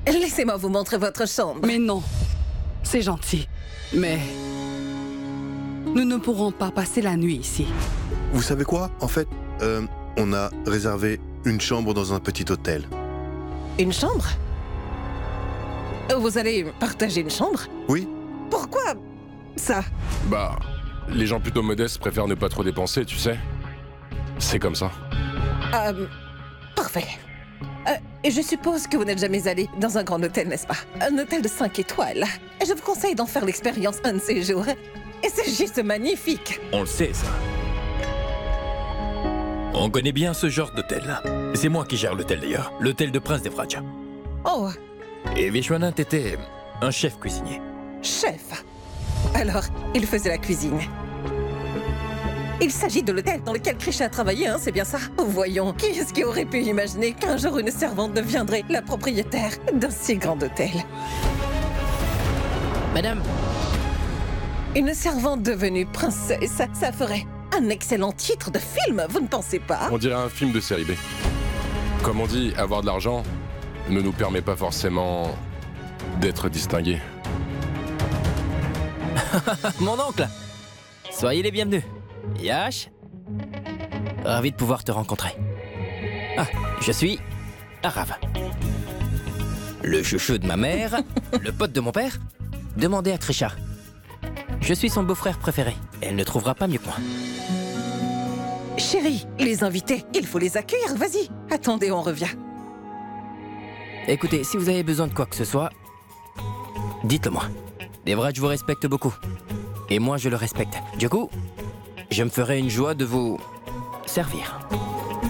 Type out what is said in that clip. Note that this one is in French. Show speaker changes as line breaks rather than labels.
Laissez-moi vous montrer votre chambre.
Mais non, c'est gentil. Mais nous ne pourrons pas passer la nuit ici.
Vous savez quoi? En fait, on a réservé une chambre dans un petit hôtel.
Une chambre? Vous allez partager une chambre?
Oui?
Pourquoi ça?
Bah, les gens plutôt modestes préfèrent ne pas trop dépenser, tu sais. C'est comme ça.
Parfait. Je suppose que vous n'êtes jamais allé dans un grand hôtel, n'est-ce pas? Un hôtel de 5 étoiles. Je vous conseille d'en faire l'expérience un de ces jours. Et c'est juste magnifique.
On le sait, ça. On connaît bien ce genre d'hôtel. C'est moi qui gère l'hôtel d'ailleurs. L'hôtel de Prince d'Evraja.
Oh,
Et Vishwanath était un chef cuisinier.
chef. Alors, il faisait la cuisine. Il s'agit de l'hôtel dans lequel Krisha a travaillé, hein, c'est bien ça? Voyons, qui est-ce qui aurait pu imaginer qu'un jour une servante deviendrait la propriétaire d'un si grand hôtel?
Madame,
Une servante devenue princesse, ça ferait un excellent titre de film, vous ne pensez pas?
On dirait un film de série B. Comme on dit, avoir de l'argent ne nous permet pas forcément d'être distingués.
mon oncle, soyez les bienvenus. Yash, ravi de pouvoir te rencontrer. Ah, je suis Arav. Le chouchou de ma mère, le pote de mon père. Demandez à Krisha. Je suis son beau-frère préféré. Elle ne trouvera pas mieux que moi.
Chérie, les invités, il faut les accueillir, vas-y. Attendez, on revient.
Écoutez, si vous avez besoin de quoi que ce soit, dites-le moi. Devraj vous respecte beaucoup. Et moi, je le respecte. Du coup, je me ferai une joie de vous servir.